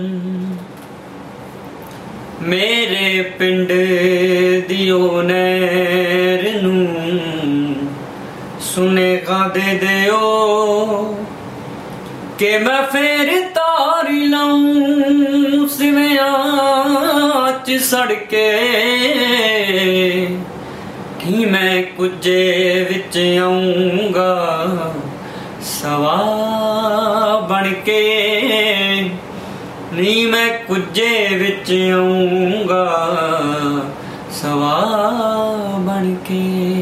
मेरे पिंड दियो नैर नूं सुनेगा दे दियो कि मैं फेर तारी लाऊं सिवियां च सड़के कि मैं कुजे विच आऊंगा सवा बनके नी मैं कुजे विच आऊंगा सवा बनके।